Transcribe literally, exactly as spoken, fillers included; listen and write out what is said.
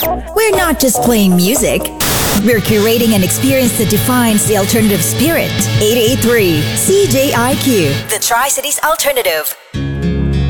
We're not just playing music. We're curating an experience that defines the alternative spirit. eight eighty-three C J I Q, the Tri-Cities Alternative.